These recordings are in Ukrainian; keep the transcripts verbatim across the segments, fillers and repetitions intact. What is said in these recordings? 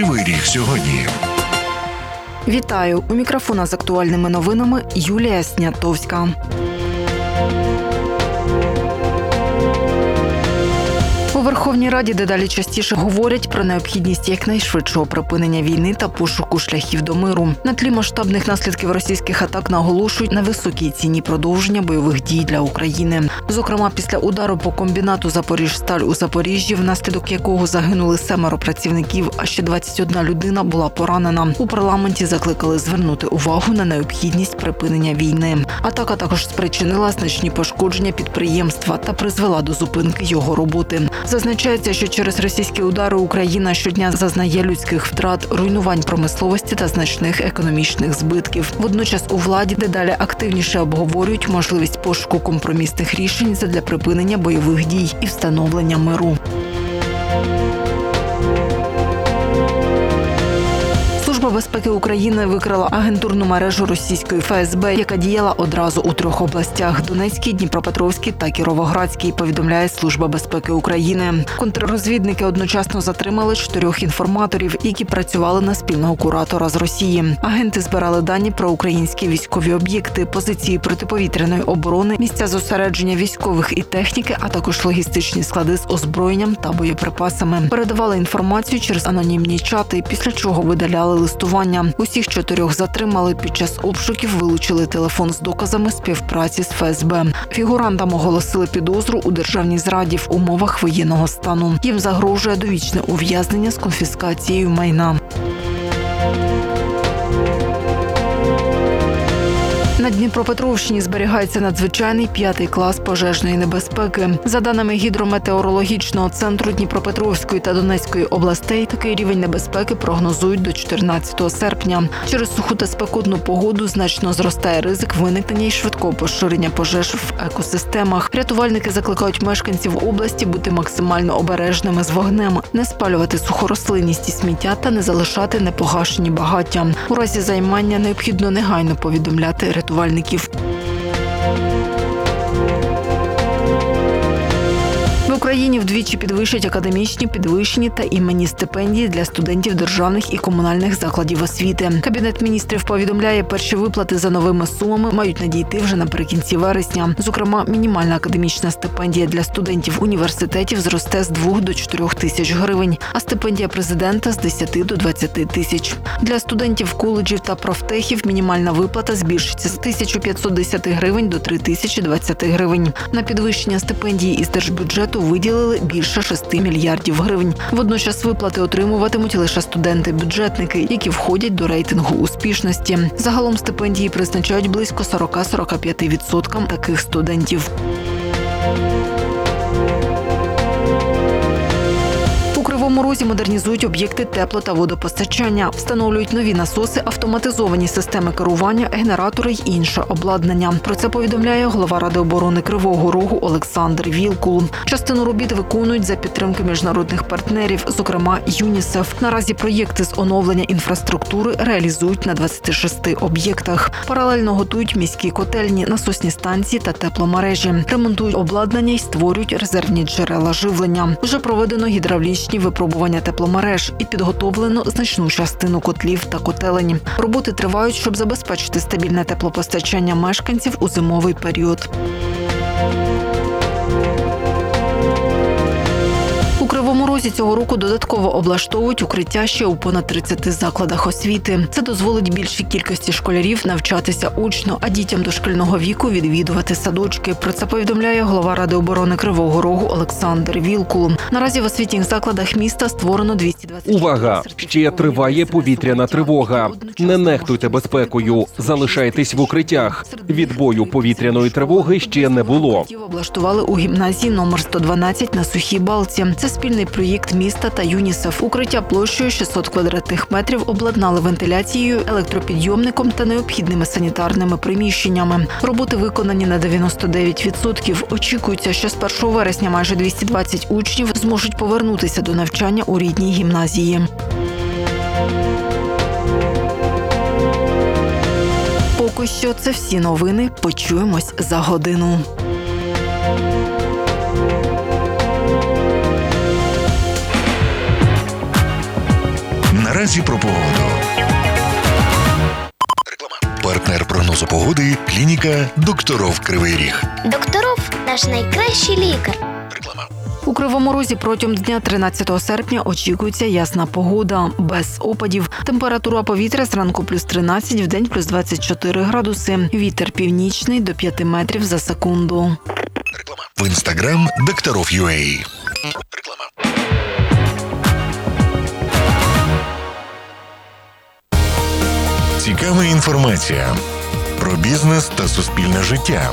Кривий Ріг сьогодні. Вітаю! У мікрофона з актуальними новинами Юлія Снятовська. У Верховній Раді дедалі частіше говорять про необхідність якнайшвидшого припинення війни та пошуку шляхів до миру. На тлі масштабних наслідків російських атак наголошують на високій ціні продовження бойових дій для України. Зокрема, після удару по комбінату «Запоріжсталь» у Запоріжжі, внаслідок якого загинули семеро працівників, а ще двадцять одна людина була поранена. У парламенті закликали звернути увагу на необхідність припинення війни. Атака також спричинила значні пошкодження підприємства та призвела до зупинки його роботи. Зазначається, що через російські удари Україна щодня зазнає людських втрат, руйнувань промисловості та значних економічних збитків. Водночас у владі дедалі активніше обговорюють можливість пошуку компромісних рішень задля припинення бойових дій і встановлення миру. Служба безпеки України викрила агентурну мережу російської еф ес бе, яка діяла одразу у трьох областях – Донецькій, Дніпропетровській та Кіровоградській, повідомляє Служба безпеки України. Контррозвідники одночасно затримали чотирьох інформаторів, які працювали на спільного куратора з Росії. Агенти збирали дані про українські військові об'єкти, позиції протиповітряної оборони, місця зосередження військових і техніки, а також логістичні склади з озброєнням та боєприпасами. Передавали інформацію через анонімні чати, після чого видаляли листування. Усіх чотирьох затримали. Під час обшуків вилучили телефон з доказами співпраці з еф ес бе. Фігурантам оголосили підозру у державній зраді в умовах воєнного стану. Їм загрожує довічне ув'язнення з конфіскацією майна. На Дніпропетровщині зберігається надзвичайний п'ятий клас пожежної небезпеки. За даними гідрометеорологічного центру Дніпропетровської та Донецької областей, такий рівень небезпеки прогнозують до чотирнадцятого серпня. Через суху та спекотну погоду значно зростає ризик виникнення і швидкого поширення пожеж в екосистемах. Рятувальники закликають мешканців області бути максимально обережними з вогнем, не спалювати сухорослинність і сміття та не залишати непогашені багаття. У разі займання необхідно негайно повідомляти рятувальників. В Україні вдвічі підвищать академічні, підвищені та іменні стипендії для студентів державних і комунальних закладів освіти. Кабінет міністрів повідомляє, перші виплати за новими сумами мають надійти вже наприкінці вересня. Зокрема, мінімальна академічна стипендія для студентів університетів зросте з двох до чотирьох тисяч гривень, а стипендія президента – з десяти до двадцяти тисяч. Для студентів коледжів та профтехів мінімальна виплата збільшиться з тисяча п'ятсот десять гривень до три тисячі двадцять гривень. На підвищення стипендії із держбюджету виділили більше шести мільярдів гривень. Водночас виплати отримуватимуть лише студенти-бюджетники, які входять до рейтингу успішності. Загалом стипендії призначають близько сорок до сорока п'яти відсотків таких студентів. У Кривому Розі модернізують об'єкти тепло- та водопостачання, встановлюють нові насоси, автоматизовані системи керування, генератори й інше обладнання. Про це повідомляє голова Ради оборони Кривого Рогу Олександр Вілкул. Частину робіт виконують за підтримки міжнародних партнерів, зокрема ЮНІСЕФ. Наразі проєкти з оновлення інфраструктури реалізують на двадцяти шести об'єктах. Паралельно готують міські котельні, насосні станції та тепломережі. Ремонтують обладнання й створюють резервні джерела живлення. Вже проведено гідравлічні випробування тепломереж і підготовлено значну частину котлів та котелень. Роботи тривають, щоб забезпечити стабільне теплопостачання мешканців у зимовий період. У Кривому Розі цього року додатково облаштовують укриття ще у понад тридцяти закладах освіти. Це дозволить більшій кількості школярів навчатися очно, а дітям дошкільного віку відвідувати садочки. Про це повідомляє голова Ради оборони Кривого Рогу Олександр Вілкул. Наразі в освітніх закладах міста створено двісті двадцять. Увага! Ще триває повітряна тривога. Не нехтуйте безпекою. Залишайтесь в укриттях. Відбою повітряної тривоги ще не було. Облаштували у гімназії номер сто дванадцять на Сухій Балці. Це спільний проєкт міста та ЮНІСЕФ. Укриття площею шістсот квадратних метрів обладнали вентиляцією, електропідйомником та необхідними санітарними приміщеннями. Роботи виконані на дев'яносто дев'ять відсотків. Очікується, що з першого вересня майже двісті двадцять учнів зможуть повернутися до навчання у рідній гімназії. Поки що це всі новини. Почуємось за годину. Наразі про погоду. Реклама. Партнер прогнозу погоди – клініка «Докторов Кривий Ріг». Докторов – наш найкращий лікар. Реклама. У Кривому Розі протягом дня тринадцятого серпня очікується ясна погода, без опадів. Температура повітря зранку плюс тринадцять, вдень плюс двадцять чотири градуси. Вітер північний до п'яти метрів за секунду. Реклама. В інстаграм «Докторов.ua». Реклама. Цікава інформація про бізнес та суспільне життя.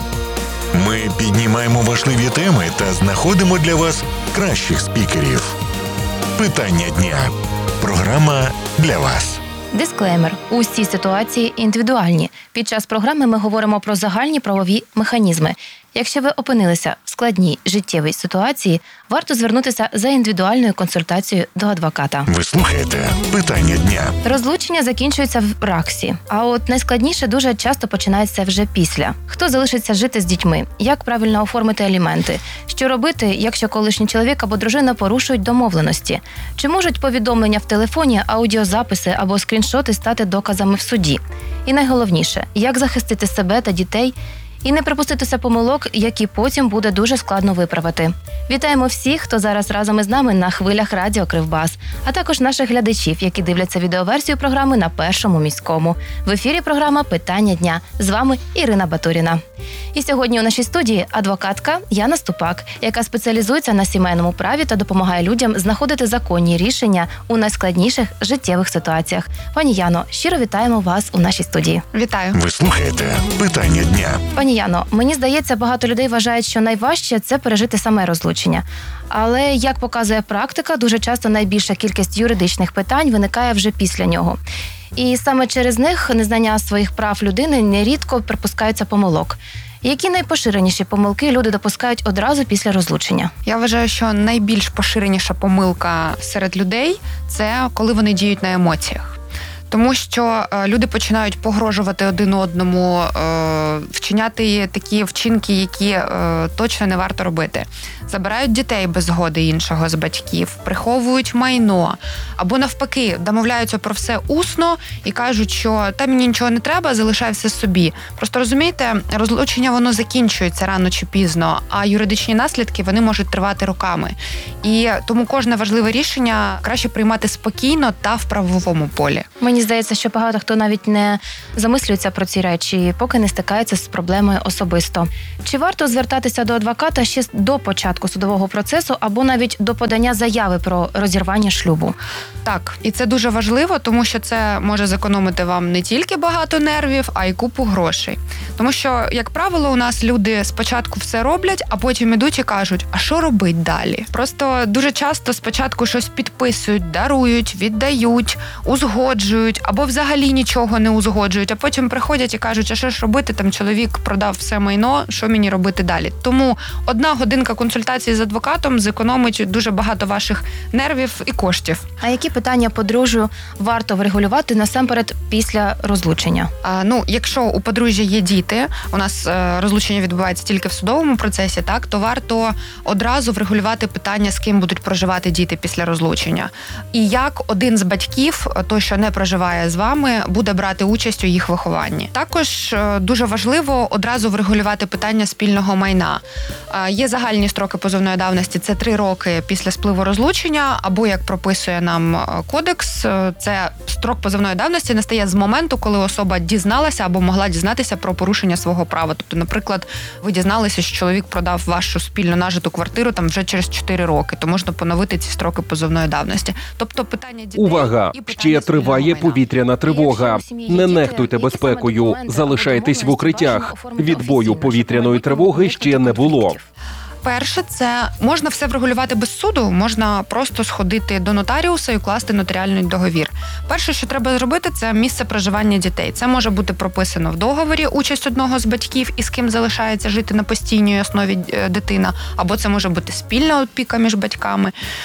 Ми піднімаємо важливі теми та знаходимо для вас кращих спікерів. Питання дня. Програма для вас. Дисклеймер. Усі ситуації індивідуальні. Під час програми ми говоримо про загальні правові механізми. Якщо ви опинилися в складній життєвій ситуації, варто звернутися за індивідуальною консультацією до адвоката. Ви слухаєте «Питання дня». Розлучення закінчується в РАКСі, а от найскладніше дуже часто починається вже після. Хто залишиться жити з дітьми? Як правильно оформити аліменти? Що робити, якщо колишній чоловік або дружина порушують домовленості? Чи можуть повідомлення в телефоні, аудіозаписи або скріншоти стати доказами в суді? І найголовніше, як захистити себе та дітей і не припуститися помилок, які потім буде дуже складно виправити. Вітаємо всіх, хто зараз разом із нами на хвилях радіо Кривбас, а також наших глядачів, які дивляться відеоверсію програми на Першому міському. В ефірі програма «Питання дня». З вами Ірина Батуріна. І сьогодні у нашій студії адвокатка Яна Ступак, яка спеціалізується на сімейному праві та допомагає людям знаходити законні рішення у найскладніших життєвих ситуаціях. Пані Яно, щиро вітаємо вас у нашій студії. Вітаю. Ви слухаєте «Питання дня». Пані Яно, мені здається, багато людей вважають, що найважче – це пережити саме розлучення. Але, як показує практика, дуже часто найбільша кількість юридичних питань виникає вже після нього. І саме через них незнання своїх прав людини нерідко припускаються помилок. Які найпоширеніші помилки люди допускають одразу після розлучення? Я вважаю, що найбільш поширеніша помилка серед людей – це коли вони діють на емоціях. Тому що е, люди починають погрожувати один одному, е, вчиняти такі вчинки, які е, точно не варто робити. Забирають дітей без згоди іншого з батьків, приховують майно, або навпаки, домовляються про все усно і кажуть, що та мені нічого не треба, залишай все собі. Просто розумієте, розлучення воно закінчується рано чи пізно, а юридичні наслідки вони можуть тривати роками. І тому кожне важливе рішення краще приймати спокійно та в правовому полі. Мені здається, що багато хто навіть не замислюється про ці речі, поки не стикається з проблемою особисто. Чи варто звертатися до адвоката ще до початку судового процесу або навіть до подання заяви про розірвання шлюбу? Так, і це дуже важливо, тому що це може зекономити вам не тільки багато нервів, а й купу грошей. Тому що, як правило, у нас люди спочатку все роблять, а потім ідуть і кажуть, а що робить далі? Просто дуже часто спочатку щось підписують, дарують, віддають, узгоджують, або взагалі нічого не узгоджують, а потім приходять і кажуть, а що ж робити, там чоловік продав все майно, що мені робити далі? Тому одна годинка консультації з адвокатом зекономить дуже багато ваших нервів і коштів. А які питання подружжю варто врегулювати насамперед після розлучення? А, ну, якщо у подружжя є діти, у нас е, розлучення відбувається тільки в судовому процесі, так, то варто одразу врегулювати питання, з ким будуть проживати діти після розлучення. І як один з батьків, той, що не проживає з вами, буде брати участь у їх вихованні. Також е, дуже важливо одразу врегулювати питання спільного майна. Е, є загальні строки позовної давності, це три роки після спливу розлучення, або, як прописує нам кодекс, це строк позовної давності настає з моменту, коли особа дізналася або могла дізнатися про порушення свого права. Тобто, наприклад, ви дізналися, що чоловік продав вашу спільно нажиту квартиру там вже через чотири роки, то можна поновити ці строки позовної давності. Тобто питання дітей... Увага! і питання Ще триває спільного майна. повітряна тривога. Не нехтуйте безпекою. Залишайтесь в укриттях. Відбою повітряної тривоги ще не було. Перше, це можна все врегулювати без суду, можна просто сходити до нотаріуса і укласти нотаріальний договір. Перше, що треба зробити, це місце проживання дітей. Це може бути прописано в договорі участь одного з батьків, із ким залишається жити на постійній основі дитина, або це може бути спільна опіка між батьками.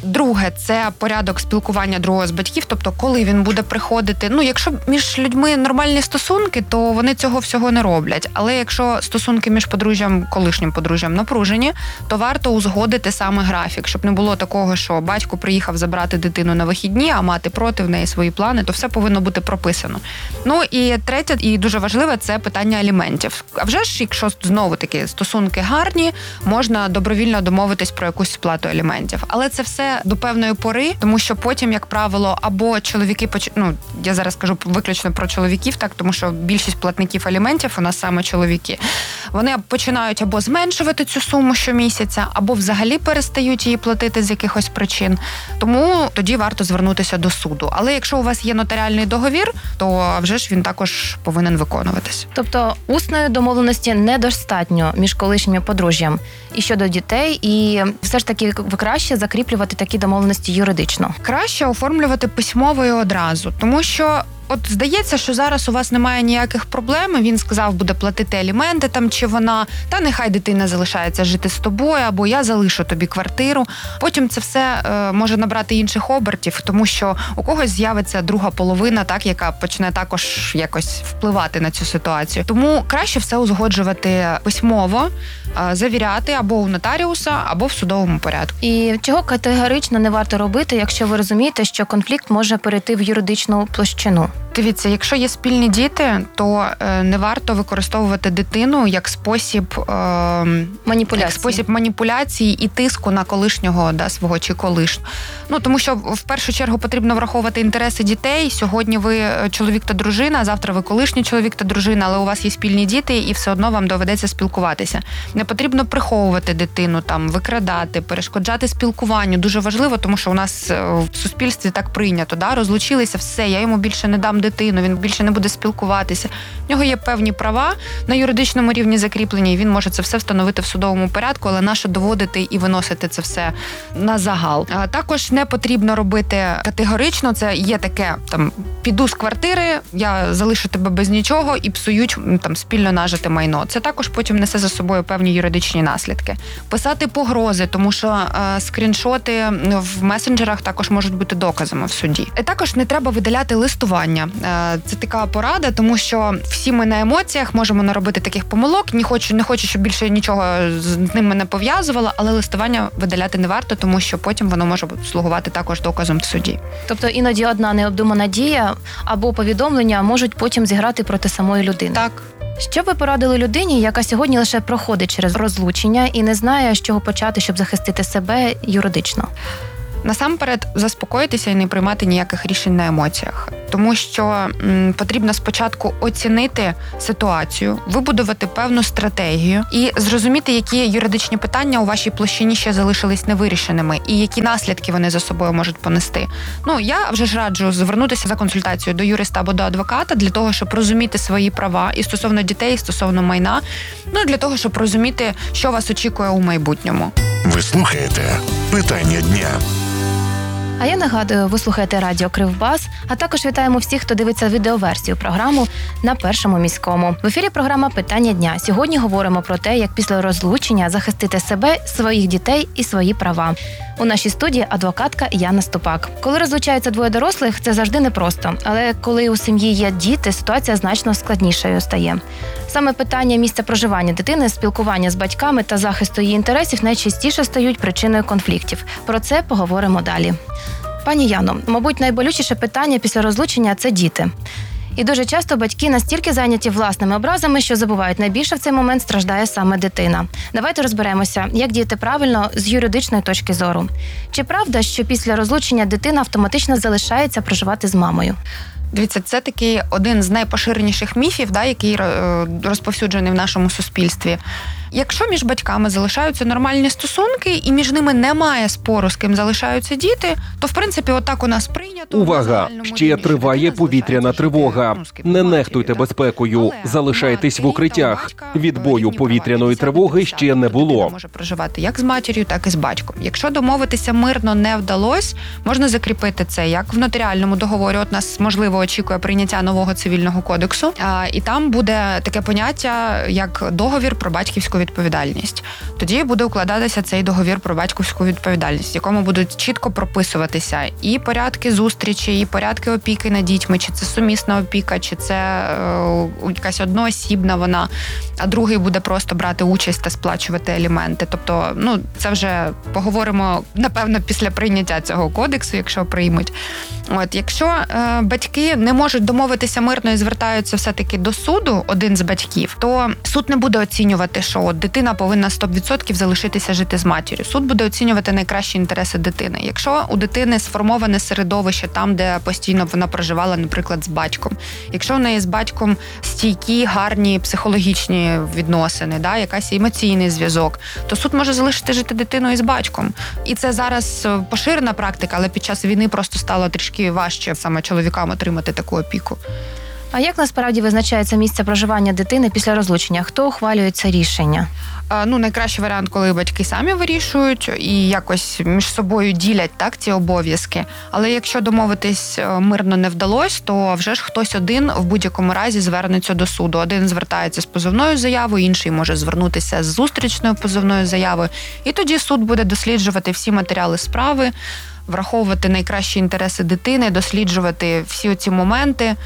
Друге, це порядок спілкування другого з батьків, тобто коли він буде приходити. Ну, якщо між людьми нормальні стосунки, то вони цього всього не роблять. Але якщо стосунки між подружжям, колишнім подружжям напружені, то варто узгодити саме графік, щоб не було такого, що батько приїхав забрати дитину на вихідні, а мати проти, в неї свої плани, то все повинно бути прописано. Ну і третє, і дуже важливе, це питання аліментів. А вже ж, якщо знову-таки стосунки гарні, можна добровільно домовитись про якусь сплату аліментів. Але це все до певної пори, тому що потім, як правило, або чоловіки, ну, я зараз кажу виключно про чоловіків, так, тому що більшість платників аліментів у нас саме чоловіки. Вони починають або зменшувати цю суму щомісяця, або взагалі перестають її платити з якихось причин. Тому тоді варто звернутися до суду. Але якщо у вас є нотаріальний договір, то вже ж він також повинен виконуватись. Тобто усної домовленості недостатньо між колишніми подружжям і щодо дітей, і все ж таки краще закріплювати такі домовленості юридично. Краще оформлювати письмово і одразу, тому що от здається, що зараз у вас немає ніяких проблем, він сказав, буде платити аліменти там чи вона, та нехай дитина залишається жити з тобою, або я залишу тобі квартиру. Потім це все е, може набрати інших обертів, тому що у когось з'явиться друга половина, так, яка почне також якось впливати на цю ситуацію. Тому краще все узгоджувати письмово, е, завіряти або у нотаріуса, або в судовому порядку. І чого категорично не варто робити, якщо ви розумієте, що конфлікт може перейти в юридичну площину? Дивіться, якщо є спільні діти, то е, не варто використовувати дитину як спосіб е, маніпуляції. Як спосіб маніпуляції і тиску на колишнього, да, свого чи колишнього. Ну, тому що в першу чергу потрібно враховувати інтереси дітей. Сьогодні ви чоловік та дружина, завтра ви колишній чоловік та дружина, але у вас є спільні діти, і все одно вам доведеться спілкуватися. Не потрібно приховувати дитину, там, викрадати, перешкоджати спілкуванню. Дуже важливо, тому що у нас в суспільстві так прийнято, да, розлучилися, все, я йому більше не дам дитину, він більше не буде спілкуватися. В нього є певні права на юридичному рівні закріплені, і він може це все встановити в судовому порядку, але нащо доводити і виносити це все на загал. А також не потрібно робити категорично, це є таке, там, піду з квартири, я залишу тебе без нічого і псують там спільно нажите майно. Це також потім несе за собою певні юридичні наслідки. Писати погрози, тому що е, скріншоти в месенджерах також можуть бути доказами в суді. І також не треба видаляти листування. Е, це така порада, тому що всі ми на емоціях можемо наробити таких помилок. Не хочу, не хочу, щоб більше нічого з ним мене пов'язувало, але листування видаляти не варто, тому що потім воно може слугувати також доказом в суді. Тобто іноді одна необдумана дія або повідомлення можуть потім зіграти проти самої людини. Так. Що б ви порадили людині, яка сьогодні лише проходить через розлучення і не знає, з чого почати, щоб захистити себе юридично? Насамперед, заспокоїтися і не приймати ніяких рішень на емоціях. Тому що м, потрібно спочатку оцінити ситуацію, вибудувати певну стратегію і зрозуміти, які юридичні питання у вашій площині ще залишились невирішеними і які наслідки вони за собою можуть понести. Ну, я вже ж раджу звернутися за консультацією до юриста або до адвоката для того, щоб розуміти свої права і стосовно дітей, і стосовно майна, ну і для того, щоб розуміти, що вас очікує у майбутньому. Ви слухаєте «Питання дня». А я нагадую, ви слухаєте радіо Кривбас, а також вітаємо всіх, хто дивиться відеоверсію програму на Першому міському. В ефірі програма «Питання дня». Сьогодні говоримо про те, як після розлучення захистити себе, своїх дітей і свої права. У нашій студії адвокатка Яна Ступак. Коли розлучаються двоє дорослих, це завжди непросто. Але коли у сім'ї є діти, ситуація значно складнішою стає. Саме питання місця проживання дитини, спілкування з батьками та захисту її інтересів найчастіше стають причиною конфліктів. Про це поговоримо далі. Пані Яно, мабуть, найболючіше питання після розлучення – це діти. І дуже часто батьки настільки зайняті власними образами, що забувають, найбільше в цей момент страждає саме дитина. Давайте розберемося, як діяти правильно з юридичної точки зору. Чи правда, що після розлучення дитина автоматично залишається проживати з мамою? Дивіться, це такий один з найпоширеніших міфів, да, який розповсюджений в нашому суспільстві. Якщо між батьками залишаються нормальні стосунки і між ними немає спору, з ким залишаються діти, то, в принципі, отак у нас прийнято. Увага! Ще триває повітряна тривога. Не нехтуйте безпекою. Залишайтесь в укриттях. Відбою повітряної тривоги ще не було. Може проживати як з матір'ю, так і з батьком. Якщо домовитися мирно не вдалось, можна закріпити це як в нотаріальному договорі. От нас, можливо, очікує прийняття нового цивільного кодексу. І там буде таке поняття, як договір про батьківську відповідальність. Тоді буде укладатися цей договір про батьківську відповідальність, в якому будуть чітко прописуватися і порядки зустрічі, і порядки опіки над дітьми, чи це сумісна опіка, чи це е, якась одноосібна вона, а другий буде просто брати участь та сплачувати аліменти. Тобто, ну, це вже поговоримо, напевно, після прийняття цього кодексу, якщо приймуть. От, якщо е, батьки не можуть домовитися мирно і звертаються все-таки до суду, один з батьків, то суд не буде оцінювати, що от, дитина повинна сто відсотків залишитися жити з матір'ю. Суд буде оцінювати найкращі інтереси дитини. Якщо у дитини сформоване середовище там, де постійно вона проживала, наприклад, з батьком, якщо в неї з батьком стійкі, гарні психологічні відносини, да, якась емоційний зв'язок, то суд може залишити жити дитину із батьком. І це зараз поширена практика, але під час війни просто стало трішки важче саме чоловікам отримати таку опіку. А як насправді визначається місце проживання дитини після розлучення? Хто ухвалює це рішення? Ну, найкращий варіант, коли батьки самі вирішують і якось між собою ділять так ці обов'язки. Але якщо домовитись мирно не вдалося, то вже ж хтось один в будь-якому разі звернеться до суду. Один звертається з позовною заявою, інший може звернутися з зустрічною позовною заявою. І тоді суд буде досліджувати всі матеріали справи, враховувати найкращі інтереси дитини, досліджувати всі оці моменти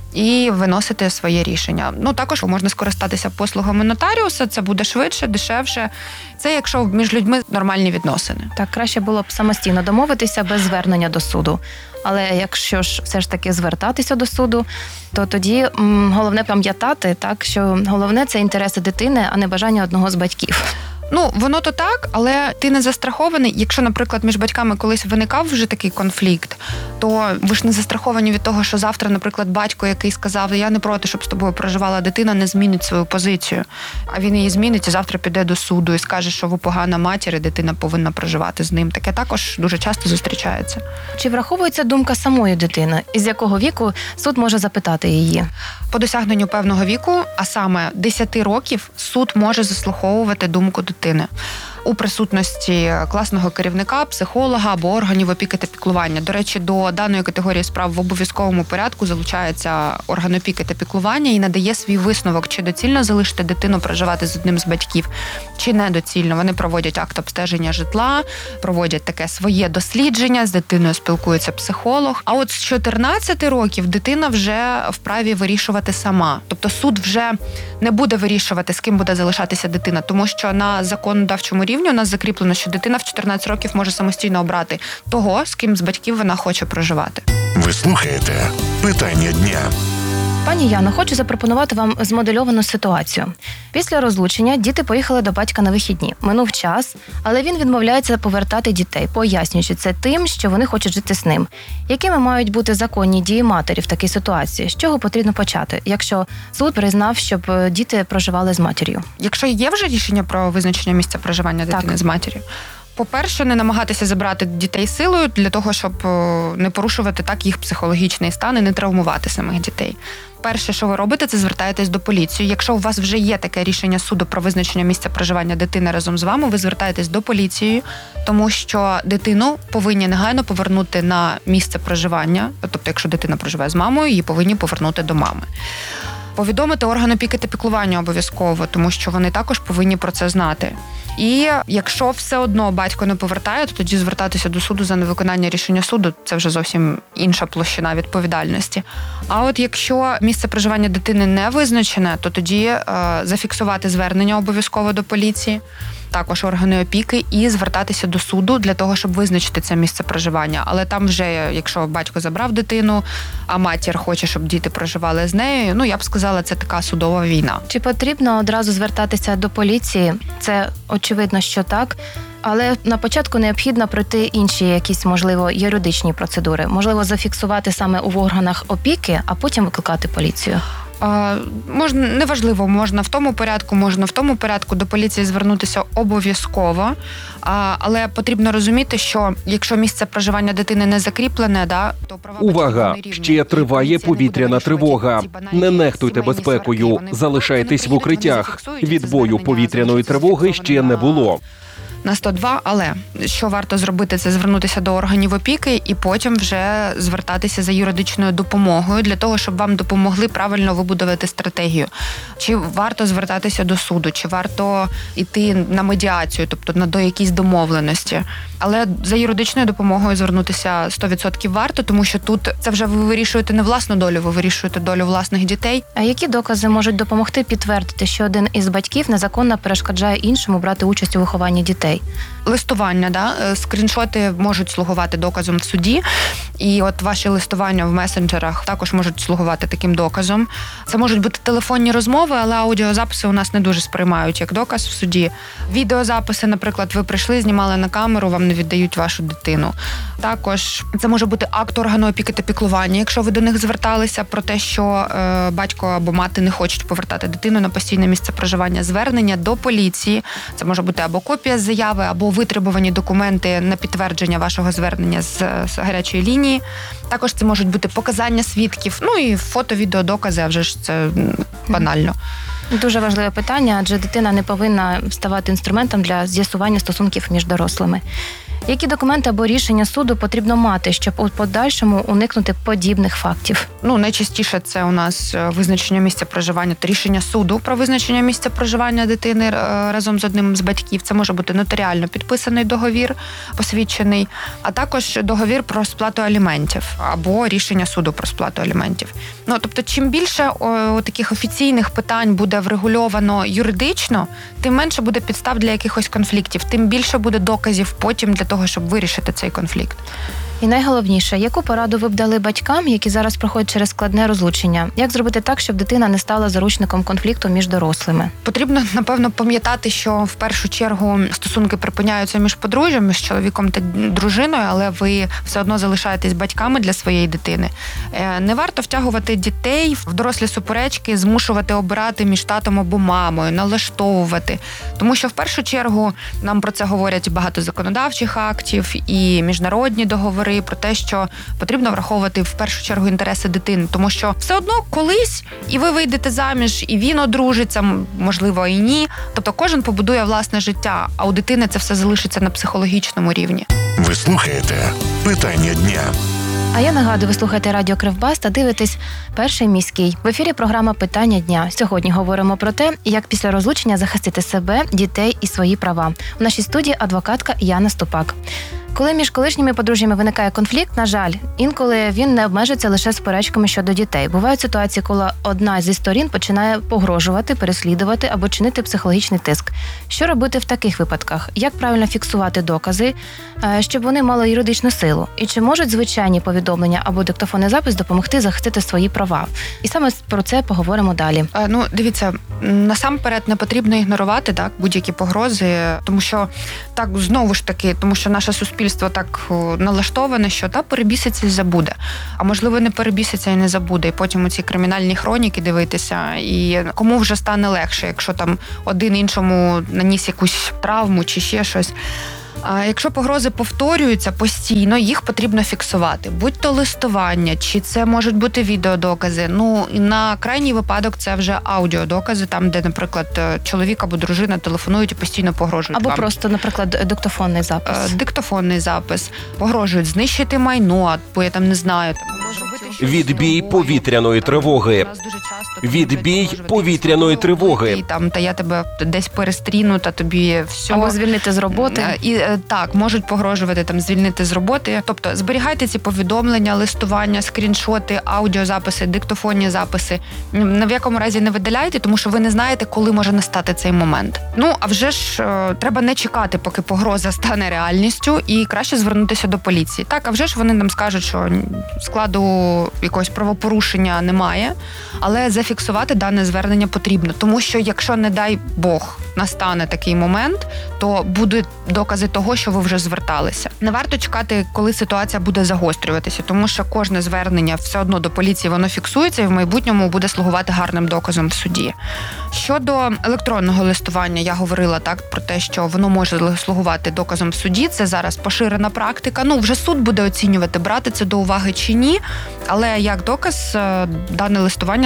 і виносити своє рішення. Ну, також можна скористатися послугами нотаріуса, це буде швидше, дешевше. Це якщо між людьми нормальні відносини. Так, краще було б самостійно домовитися без звернення до суду. Але якщо ж все ж таки звертатися до суду, то тоді м, головне пам'ятати, так, що головне – це інтереси дитини, а не бажання одного з батьків. Ну, воно то так, але ти не застрахований. Якщо, наприклад, між батьками колись виникав вже такий конфлікт, то ви ж не застраховані від того, що завтра, наприклад, батько, який сказав, я не проти, щоб з тобою проживала дитина, не змінить свою позицію. А він її змінить і завтра піде до суду і скаже, що ви погана матір, і дитина повинна проживати з ним. Таке також дуже часто зустрічається. Чи враховується думка самої дитини? Із якого віку суд може запитати її? По досягненню певного віку, а саме десять років, суд може заслуховувати думку дитини у присутності класного керівника, психолога або органів опіки та піклування. До речі, до даної категорії справ в обов'язковому порядку залучається орган опіки та піклування і надає свій висновок, чи доцільно залишити дитину проживати з одним з батьків, чи недоцільно. Вони проводять акт обстеження житла, проводять таке своє дослідження, з дитиною спілкується психолог. А от з чотирнадцяти років дитина вже вправі вирішувати сама. Тобто суд вже не буде вирішувати, з ким буде залишатися дитина, тому що на законодавчому рівні у нас закріплено, що дитина в чотирнадцять років може самостійно обрати того, з ким з батьків вона хоче проживати. Ви слухаєте «Питання дня». Пані Яно, хочу запропонувати вам змодельовану ситуацію. Після розлучення діти поїхали до батька на вихідні. Минув час, але він відмовляється повертати дітей, пояснюючи це тим, що вони хочуть жити з ним. Якими мають бути законні дії матері в такій ситуації? З чого потрібно почати, якщо суд признав, щоб діти проживали з матір'ю? Якщо є вже рішення про визначення місця проживання дитини Так. з матір'ю, по-перше, не намагатися забрати дітей силою для того, щоб не порушувати так їх психологічний стан і не травмувати самих дітей. Перше, що ви робите, це звертаєтесь до поліції. Якщо у вас вже є таке рішення суду про визначення місця проживання дитини разом з вами, ви звертаєтесь до поліції, тому що дитину повинні негайно повернути на місце проживання. Тобто, якщо дитина проживає з мамою, її повинні повернути до мами. Повідомити орган опіки та піклування обов'язково, тому що вони також повинні про це знати. І якщо все одно батько не повертає, то тоді звертатися до суду за невиконання рішення суду – це вже зовсім інша площина відповідальності. А от якщо місце проживання дитини не визначене, то тоді е, зафіксувати звернення обов'язково до поліції, також органи опіки, і звертатися до суду для того, щоб визначити це місце проживання. Але там вже, якщо батько забрав дитину, а матір хоче, щоб діти проживали з нею, ну, я б сказала, це така судова війна. Чи потрібно одразу звертатися до поліції? Це очевидно, що так. Але на початку необхідно пройти інші якісь, можливо, юридичні процедури. Можливо, зафіксувати саме у органах опіки, а потім викликати поліцію. А, можна, неважливо, можна в тому порядку, можна в тому порядку, до поліції звернутися обов'язково, а, але потрібно розуміти, що якщо місце проживання дитини не закріплене, да, то права Увага! батьків не рівні. Ще триває Поліція не буде повітряна вирішувати тривога. ці банальні Не нехтуйте сімейні безпекою. сварки. Вони Залишайтесь в просто не приїдуть, вони укриттях. зафіксують ці Відбою звернення, повітряної залишаться тривоги ще не зафіксованими було. на сто два, але що варто зробити, це звернутися до органів опіки і потім вже звертатися за юридичною допомогою для того, щоб вам допомогли правильно вибудувати стратегію. Чи варто звертатися до суду, чи варто йти на медіацію, тобто на до якісь домовленості. Але за юридичною допомогою звернутися сто відсотків варто, тому що тут це вже ви вирішуєте не власну долю, ви вирішуєте долю власних дітей. А які докази можуть допомогти підтвердити, що один із батьків незаконно перешкоджає іншому брати участь у вихованні дітей? Листування, да, скріншоти можуть слугувати доказом в суді, і от ваші листування в месенджерах також можуть слугувати таким доказом. Це можуть бути телефонні розмови, але аудіозаписи у нас не дуже сприймають як доказ в суді. Відеозаписи, наприклад, ви прийшли, знімали на камеру, вам не віддають вашу дитину. Також це може бути акт органу опіки та піклування, якщо ви до них зверталися про те, що е, батько або мати не хочуть повертати дитину на постійне місце проживання, звернення до поліції. Це може бути або копія заяви, або витребувані документи на підтвердження вашого звернення з, з гарячої лінії. Також це можуть бути показання свідків, ну і фото-відеодокази, а вже ж це банально. Дуже важливе питання, адже дитина не повинна ставати інструментом для з'ясування стосунків між дорослими. Які документи або рішення суду потрібно мати, щоб у подальшому уникнути подібних фактів? Ну, найчастіше це у нас визначення місця проживання та рішення суду про визначення місця проживання дитини разом з одним з батьків. Це може бути нотаріально підписаний договір, посвідчений, а також договір про сплату аліментів або рішення суду про сплату аліментів. Ну, тобто, чим більше о, таких офіційних питань буде врегульовано юридично, тим менше буде підстав для якихось конфліктів, тим більше буде доказів потім для того, щоб вирішити цей конфлікт. І найголовніше, яку пораду ви б дали батькам, які зараз проходять через складне розлучення? Як зробити так, щоб дитина не стала заручником конфлікту між дорослими? Потрібно, напевно, пам'ятати, що в першу чергу стосунки припиняються між подружжям, між чоловіком та дружиною, але ви все одно залишаєтесь батьками для своєї дитини. Не варто втягувати дітей в дорослі суперечки, змушувати обирати між татом або мамою, налаштовувати. Тому що в першу чергу нам про це говорять багато законодавчих актів і міжнародні договори про те, що потрібно враховувати в першу чергу інтереси дитини, тому що все одно колись і ви вийдете заміж, і він одружиться, можливо, і ні. Тобто кожен побудує власне життя, а у дитини це все залишиться на психологічному рівні. Ви слухаєте «Питання дня». А я нагадую, ви слухаєте Радіо Кривбас та дивитесь «Перший міський». В ефірі програма «Питання дня». Сьогодні говоримо про те, як після розлучення захистити себе, дітей і свої права. У нашій студії адвокатка Яна Ступак. Коли між колишніми подружжями виникає конфлікт, на жаль, інколи він не обмежується лише суперечками щодо дітей. Бувають ситуації, коли одна зі сторін починає погрожувати, переслідувати або чинити психологічний тиск. Що робити в таких випадках? Як правильно фіксувати докази, щоб вони мали юридичну силу? І чи можуть звичайні повідомлення або диктофонний запис допомогти захистити свої права? І саме про це поговоримо далі. Ну, дивіться, насамперед не потрібно ігнорувати так будь-які погрози, тому що так знову ж таки, тому що наше суспільство так налаштоване, що та перебіситься і забуде. А можливо, не перебіситься і не забуде. І потім у ці кримінальні хроніки дивитися, і кому вже стане легше, якщо там один іншому наніс якусь травму чи ще щось. А якщо погрози повторюються постійно, їх потрібно фіксувати. Будь-то листування, чи це можуть бути відеодокази. Ну, і на крайній випадок це вже аудіодокази, там, де, наприклад, чоловік або дружина телефонують і постійно погрожують Або вам. просто, наприклад, диктофонний запис. Диктофонний запис. Погрожують знищити майно, бо я там не знаю. Там, Відбій повітряної тривоги. Відбій повітряної тривоги. Там, та я тебе десь перестріну, та тобі все. Або звільнити з роботи. І так, можуть погрожувати там звільнити з роботи. Тобто зберігайте ці повідомлення, листування, скріншоти, аудіозаписи, диктофонні записи. Ні в якому разі не видаляйте, тому що ви не знаєте, коли може настати цей момент. Ну, а вже ж треба не чекати, поки погроза стане реальністю, і краще звернутися до поліції. Так, а вже ж вони нам скажуть, що складу якогось правопорушення немає, але зафіксувати дане звернення потрібно. Тому що, якщо, не дай Бог, настане такий момент, то будуть докази того, що ви вже зверталися. Не варто чекати, коли ситуація буде загострюватися, тому що кожне звернення все одно до поліції, воно фіксується і в майбутньому буде слугувати гарним доказом в суді. Щодо електронного листування, я говорила так про те, що воно може слугувати доказом в суді. Це зараз поширена практика. Ну, вже суд буде оцінювати, брати це до уваги чи ні, але як доказ дане листування слугувати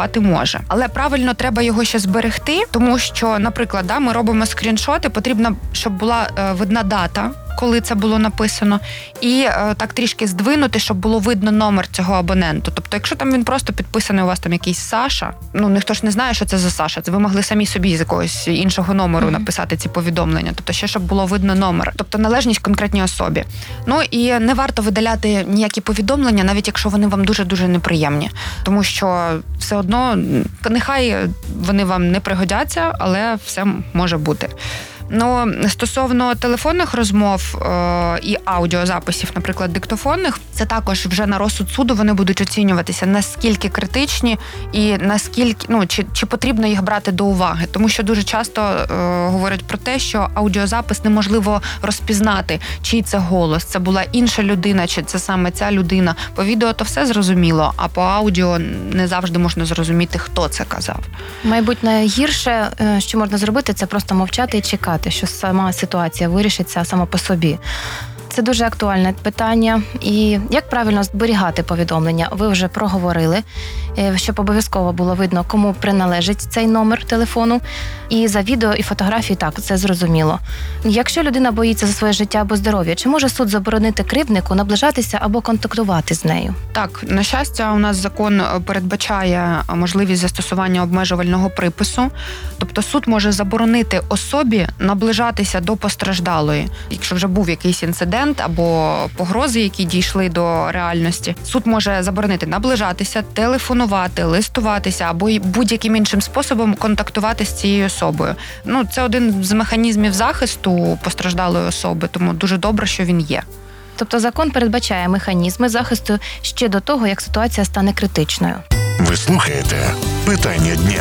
зафіксувати може. Але правильно треба його ще зберегти, тому що, наприклад, да, ми робимо скріншоти, потрібно, щоб була е, видна дата, коли це було написано, і е, так трішки здвинути, щоб було видно номер цього абоненту. Тобто, якщо там він просто підписаний, у вас там якийсь Саша, ну ніхто ж не знає, що це за Саша. Це ви могли самі собі з якогось іншого номеру mm-hmm. написати ці повідомлення. Тобто, ще щоб було видно номер. Тобто, належність конкретній особі. Ну і не варто видаляти ніякі повідомлення, навіть якщо вони вам дуже-дуже неприємні. Тому що все одно, нехай вони вам не пригодяться, але все може бути. Ну, стосовно телефонних розмов е- і аудіозаписів, наприклад, диктофонних, це також вже на розсуд суду вони будуть оцінюватися, наскільки критичні і наскільки, ну, чи, чи потрібно їх брати до уваги. Тому що дуже часто е- говорять про те, що аудіозапис неможливо розпізнати, чий це голос, це була інша людина, чи це саме ця людина. По відео то все зрозуміло, а по аудіо не завжди можна зрозуміти, хто це казав. Мабуть, найгірше, що можна зробити, це просто мовчати і чекати, що сама ситуація вирішиться сама по собі. Це дуже актуальне питання. І як правильно зберігати повідомлення? Ви вже проговорили, щоб обов'язково було видно, кому приналежить цей номер телефону. І за відео і фотографії, так, це зрозуміло. Якщо людина боїться за своє життя або здоров'я, чи може суд заборонити кривднику наближатися або контактувати з нею? Так, на щастя, у нас закон передбачає можливість застосування обмежувального припису. Тобто суд може заборонити особі наближатися до постраждалої. Якщо вже був якийсь інцидент або погрози, які дійшли до реальності, суд може заборонити наближатися, телефонувати, листуватися або будь-яким іншим способом контактувати з цією особою. Ну, це один з механізмів захисту постраждалої особи, тому дуже добре, що він є. Тобто закон передбачає механізми захисту ще до того, як ситуація стане критичною. Ви слухаєте «Питання дня».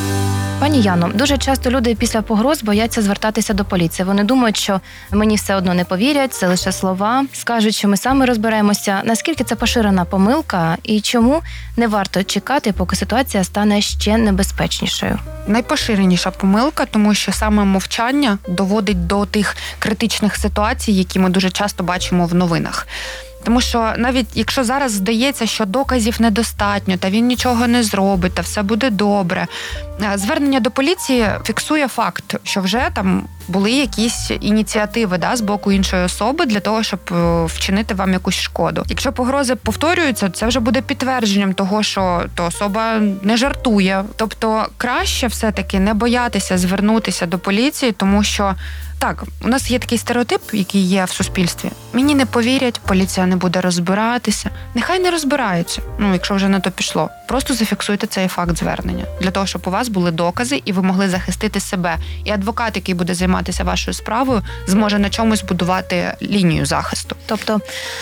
Пані Яно, дуже часто люди після погроз бояться звертатися до поліції. Вони думають, що мені все одно не повірять, це лише слова. Скажуть, що ми самі розберемося. Наскільки це поширена помилка і чому не варто чекати, поки ситуація стане ще небезпечнішою? Найпоширеніша помилка, тому що саме мовчання доводить до тих критичних ситуацій, які ми дуже часто бачимо в новинах. Тому що навіть якщо зараз здається, що доказів недостатньо, та він нічого не зробить, та все буде добре, звернення до поліції фіксує факт, що вже там були якісь ініціативи, да, з боку іншої особи для того, щоб вчинити вам якусь шкоду. Якщо погрози повторюються, це вже буде підтвердженням того, що та особа не жартує. Тобто краще все-таки не боятися звернутися до поліції, тому що так, у нас є такий стереотип, який є в суспільстві. Мені не повірять, поліція не буде розбиратися. Нехай не розбираються, ну, якщо вже на то пішло. Просто зафіксуйте цей факт звернення, для того, щоб у вас були докази і ви могли захистити себе. І адвокат, який буде займатися вашою справою, зможе на чомусь будувати лінію захисту. Тобто,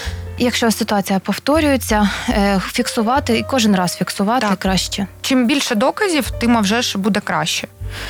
якщо ситуація повторюється, фіксувати і кожен раз фіксувати так. краще. Чим більше доказів, тим а вже ж буде краще.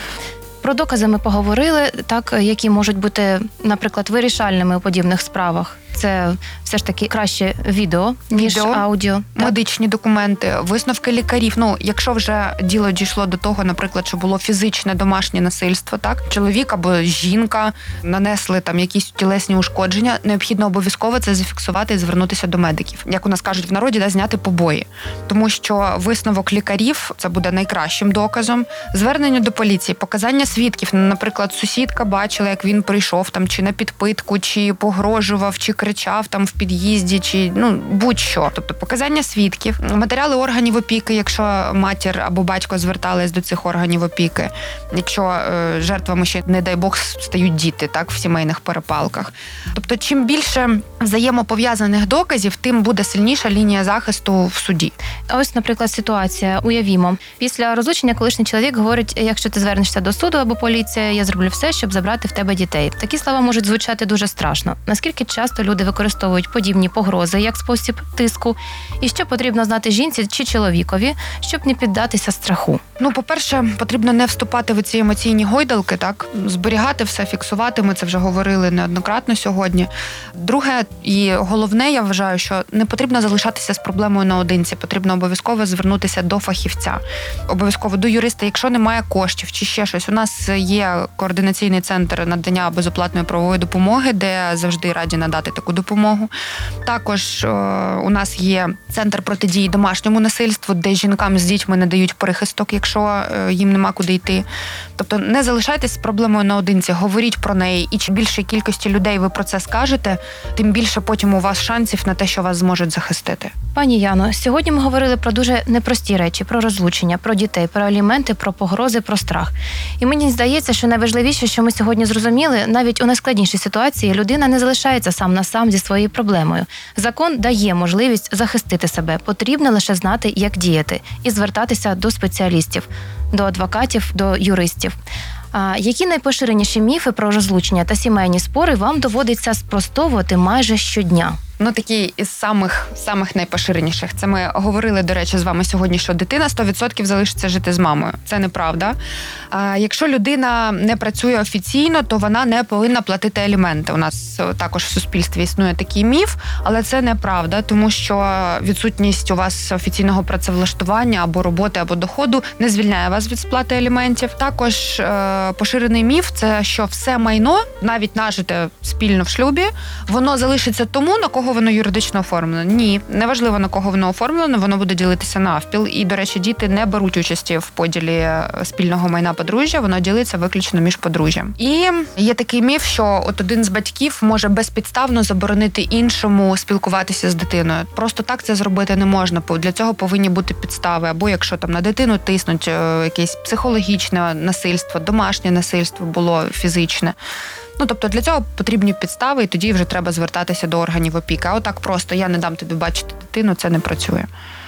Про докази ми поговорили, так, які можуть бути, наприклад, вирішальними у подібних справах. Це все ж таки краще відео, ніж відео, аудіо. Медичні так. документи, висновки лікарів. Ну, якщо вже діло дійшло до того, наприклад, що було фізичне домашнє насильство, так, чоловік або жінка нанесли там якісь тілесні ушкодження, необхідно обов'язково це зафіксувати і звернутися до медиків. Як у нас кажуть в народі, да, зняти побої. Тому що висновок лікарів, це буде найкращим доказом. Звернення до поліції, показання свідків. Наприклад, сусідка бачила, як він прийшов там чи на підпитку, чи погрожував, чи кричав там в під'їзді, чи ну будь-що. Тобто показання свідків, матеріали органів опіки, якщо матір або батько звертались до цих органів опіки, якщо е, жертвами ще, не дай Бог, стають діти, так, в сімейних перепалках. Тобто, чим більше взаємопов'язаних доказів, тим буде сильніша лінія захисту в суді. Ось, наприклад, ситуація. Уявімо. Після розлучення колишній чоловік говорить, якщо ти звернешся до суду або поліція, я зроблю все, щоб забрати в тебе дітей. Такі слова можуть звучати дуже страшно. Наскільки часто люди використовують подібні погрози як спосіб тиску? І що потрібно знати жінці чи чоловікові, щоб не піддатися страху? Ну, по-перше, потрібно не вступати в ці емоційні гойдалки, так? Зберігати все, фіксувати, ми це вже говорили неоднократно сьогодні. Друге і головне, я вважаю, що не потрібно залишатися з проблемою наодинці, потрібно обов'язково звернутися до фахівця, обов'язково до юриста, якщо немає коштів чи ще щось. У нас є координаційний центр надання безоплатної правової допомоги, де завжди раді надати таку таку допомогу. Також о, у нас є центр протидії домашньому насильству, де жінкам з дітьми надають прихисток, якщо е, їм нема куди йти. Тобто не залишайтесь з проблемою наодинці, говоріть про неї. І чим більше кількості людей ви про це скажете, тим більше потім у вас шансів на те, що вас зможуть захистити. Пані Яно, сьогодні ми говорили про дуже непрості речі, про розлучення, про дітей, про аліменти, про погрози, про страх. І мені здається, що найважливіше, що ми сьогодні зрозуміли, навіть у найскладнішій ситуації людина не залишається сам на сам зі своєю проблемою. Закон дає можливість захистити себе. Потрібно лише знати, як діяти, і звертатися до спеціалістів, до адвокатів, до юристів. А які найпоширеніші міфи про розлучення та сімейні спори вам доводиться спростовувати майже щодня? Ну, такі із самих, самих найпоширеніших. Це ми говорили, до речі, з вами сьогодні, що дитина сто відсотків залишиться жити з мамою. Це неправда. А якщо людина не працює офіційно, то вона не повинна платити аліменти. У нас також в суспільстві існує такий міф, але це неправда, тому що відсутність у вас офіційного працевлаштування або роботи, або доходу не звільняє вас від сплати аліментів. Також е- поширений міф – це що все майно, навіть нажите спільно в шлюбі, воно залишиться тому, на кого воно юридично оформлено. Ні, неважливо, на кого воно оформлено, воно буде ділитися навпіл. І, до речі, діти не беруть участі в поділі спільного майна подружжя, воно ділиться виключно між подружжям. І є такий міф, що от один з батьків може безпідставно заборонити іншому спілкуватися з дитиною. Просто так це зробити не можна. Для цього повинні бути підстави. Або якщо там на дитину тиснуть, якесь психологічне насильство, домашнє насильство було фізичне. Ну, тобто для цього потрібні підстави, і тоді вже треба звертатися до органів опіки. А отак просто я не дам тобі бачити дитину, це не працює.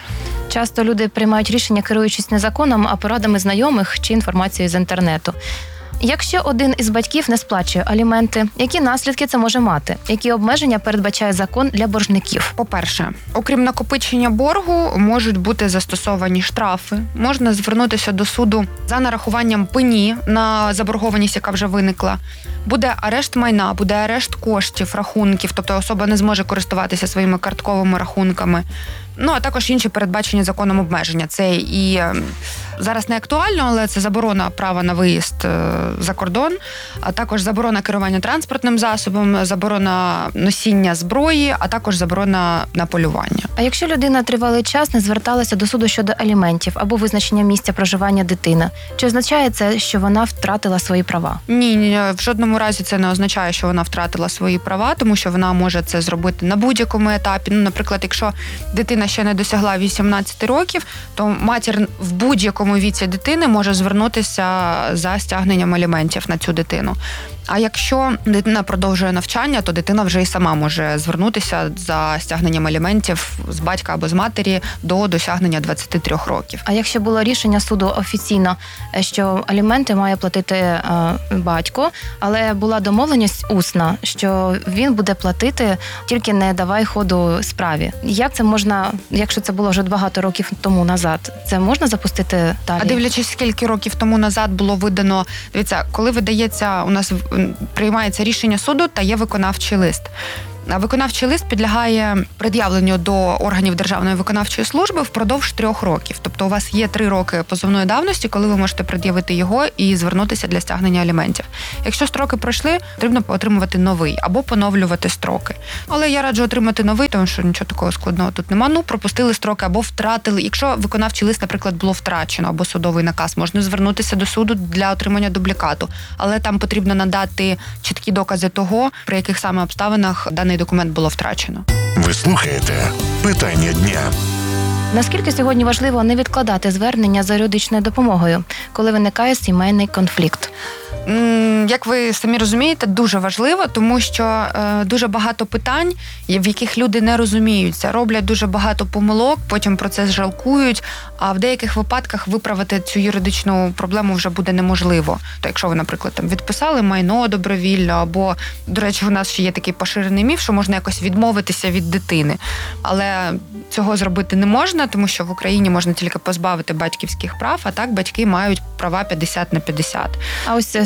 Часто люди приймають рішення, керуючись не законом, а порадами знайомих чи інформацією з інтернету. Якщо один із батьків не сплачує аліменти, які наслідки це може мати? Які обмеження передбачає закон для боржників? По-перше, окрім накопичення боргу, можуть бути застосовані штрафи. Можна звернутися до суду за нарахуванням пені на заборгованість, яка вже виникла. Буде арешт майна, буде арешт коштів, рахунків, тобто особа не зможе користуватися своїми картковими рахунками. Ну, а також інші передбачені законом обмеження. Це і зараз не актуально, але це заборона права на виїзд за кордон, а також заборона керування транспортним засобом, заборона носіння зброї, а також заборона на полювання. А якщо людина тривалий час не зверталася до суду щодо аліментів або визначення місця проживання дитини, чи означає це, що вона втратила свої права? Ні, ні, в жодному разі це не означає, що вона втратила свої права, тому що вона може це зробити на будь-якому етапі. Ну, наприклад, якщо дитина ще не досягла вісімнадцяти років, то матір в будь-якому віці дитини може звернутися за стягненням аліментів на цю дитину. А якщо дитина продовжує навчання, то дитина вже і сама може звернутися за стягненням аліментів з батька або з матері до досягнення двадцяти трьох років. А якщо було рішення суду офіційно, що аліменти має платити е, батько, але була домовленість усна, що він буде платити, тільки не давай ходу справі. Як це можна, якщо це було вже багато років тому назад, це можна запустити далі? А дивлячись, скільки років тому назад було видано, дивіться, коли видається, у нас приймається рішення суду та є виконавчий лист. А виконавчий лист підлягає пред'явленню до органів Державної виконавчої служби впродовж трьох років. Тобто у вас є три роки позовної давності, коли ви можете пред'явити його і звернутися для стягнення аліментів. Якщо строки пройшли, потрібно отримувати новий або поновлювати строки. Але я раджу отримати новий, тому що нічого такого складного тут нема. Ну, пропустили строки або втратили. Якщо виконавчий лист, наприклад, було втрачено або судовий наказ, можна звернутися до суду для отримання дублікату. Але там потрібно надати чіткі докази того, при яких саме обставинах даний документ було втрачено. Ви слухаєте «Питання дня». Наскільки сьогодні важливо не відкладати звернення за юридичною допомогою, коли виникає сімейний конфлікт? Як ви самі розумієте, дуже важливо, тому що е, дуже багато питань, в яких люди не розуміються, роблять дуже багато помилок, потім про це жалкують, а в деяких випадках виправити цю юридичну проблему вже буде неможливо. То якщо ви, наприклад, там відписали майно добровільно, або, до речі, у нас ще є такий поширений міф, що можна якось відмовитися від дитини. Але цього зробити не можна, тому що в Україні можна тільки позбавити батьківських прав, а так батьки мають права п'ятдесят на п'ятдесят. А ось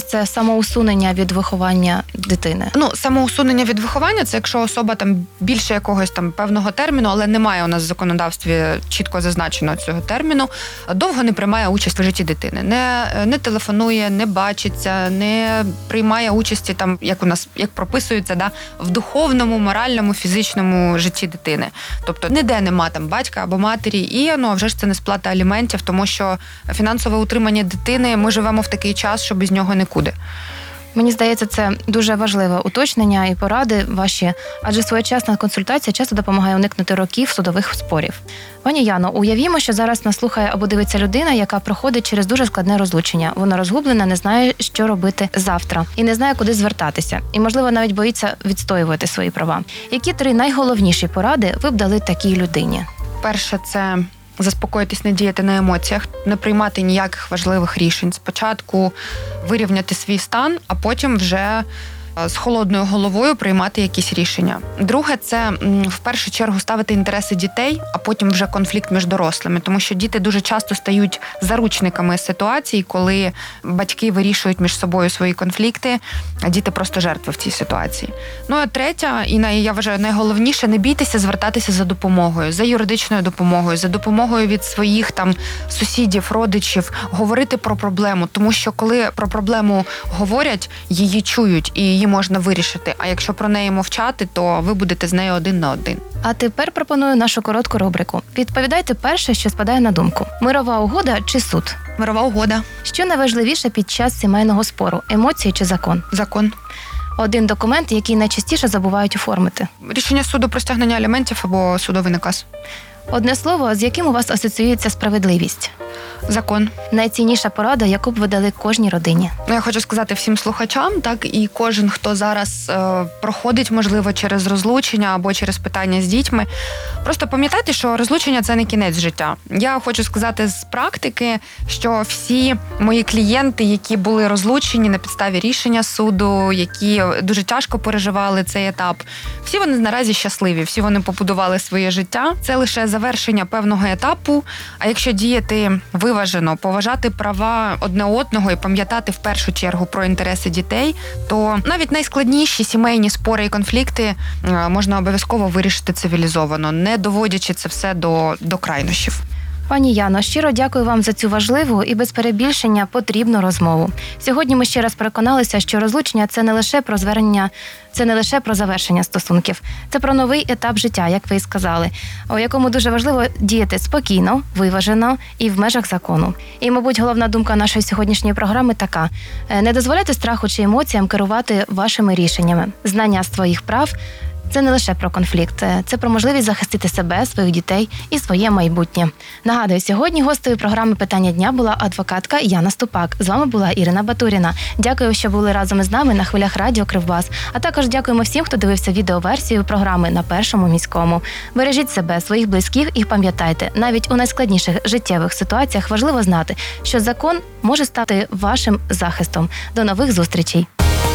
це самоусунення від виховання дитини? Ну, самоусунення від виховання – це якщо особа там більше якогось там певного терміну, але немає у нас в законодавстві чітко зазначеного цього терміну, довго не приймає участь в житті дитини. Не, не телефонує, не бачиться, не приймає участі там, як у нас, як прописується, да, в духовному, моральному, фізичному житті дитини. Тобто ніде нема там батька або матері, і ну, а вже ж це не сплата аліментів, тому що фінансове утримання дитини, ми живемо в такий час, що без нього нікуди. Мені здається, це дуже важливе уточнення і поради ваші, адже своєчасна консультація часто допомагає уникнути років судових спорів. Пані Яно, уявімо, що зараз нас слухає або дивиться людина, яка проходить через дуже складне розлучення. Вона розгублена, не знає, що робити завтра і не знає, куди звертатися. І, можливо, навіть боїться відстоювати свої права. Які три найголовніші поради ви б дали такій людині? Перше – це заспокоїтись, не діяти на емоціях, не приймати ніяких важливих рішень. Спочатку вирівняти свій стан, а потім вже з холодною головою приймати якісь рішення. Друге – це в першу чергу ставити інтереси дітей, а потім вже конфлікт між дорослими, тому що діти дуже часто стають заручниками ситуацій, коли батьки вирішують між собою свої конфлікти, а діти просто жертви в цій ситуації. Ну, а третя, і най, я вважаю найголовніше, не бійтеся звертатися за допомогою, за юридичною допомогою, за допомогою від своїх там сусідів, родичів, говорити про проблему, тому що коли про проблему говорять, її чують і її можна вирішити, а якщо про неї мовчати, то ви будете з нею один на один. А тепер пропоную нашу коротку рубрику. Відповідайте перше, що спадає на думку. Мирова угода чи суд? Мирова угода. Що найважливіше під час сімейного спору? Емоції чи закон? Закон. Один документ, який найчастіше забувають оформити. Рішення суду про стягнення аліментів або судовий наказ. Одне слово, з яким у вас асоціюється справедливість? Закон. Найцінніша порада, яку б ви дали кожній родині? Ну, я хочу сказати всім слухачам, так, і кожен, хто зараз е, проходить, можливо, через розлучення або через питання з дітьми, просто пам'ятайте, що розлучення – це не кінець життя. Я хочу сказати з практики, що всі мої клієнти, які були розлучені на підставі рішення суду, які дуже тяжко переживали цей етап, всі вони наразі щасливі, всі вони побудували своє життя. Це лише завершення певного етапу, а якщо діяти виважено, поважати права одне одного і пам'ятати в першу чергу про інтереси дітей, то навіть найскладніші сімейні спори і конфлікти можна обов'язково вирішити цивілізовано, не доводячи це все до, до крайнощів. Пані Яно, щиро дякую вам за цю важливу і без перебільшення потрібну розмову. Сьогодні ми ще раз переконалися, що розлучення – це не лише про звернення, це не лише про завершення стосунків. Це про новий етап життя, як ви і сказали, у якому дуже важливо діяти спокійно, виважено і в межах закону. І, мабуть, головна думка нашої сьогоднішньої програми така – не дозволяйте страху чи емоціям керувати вашими рішеннями. Знання своїх прав – це не лише про конфлікт, це про можливість захистити себе, своїх дітей і своє майбутнє. Нагадую, сьогодні гостею програми «Питання дня» була адвокатка Яна Ступак. З вами була Ірина Батуріна. Дякую, що були разом із нами на хвилях радіо Кривбас. А також дякуємо всім, хто дивився відеоверсію програми на Першому міському. Бережіть себе, своїх близьких і пам'ятайте, навіть у найскладніших життєвих ситуаціях важливо знати, що закон може стати вашим захистом. До нових зустрічей.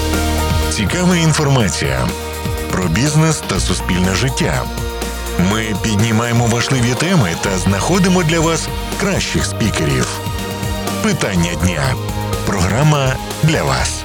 Цікава інформація про бізнес та суспільне життя. Ми піднімаємо важливі теми та знаходимо для вас кращих спікерів. Питання дня. Програма для вас.